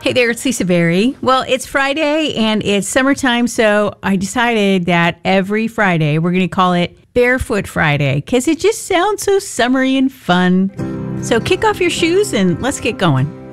Hey there, it's Lisa Berry. Well, it's Friday and it's summertime, so I decided that every Friday we're going to call it Barefoot Friday because it just sounds so summery and fun. So kick off your shoes and let's get going.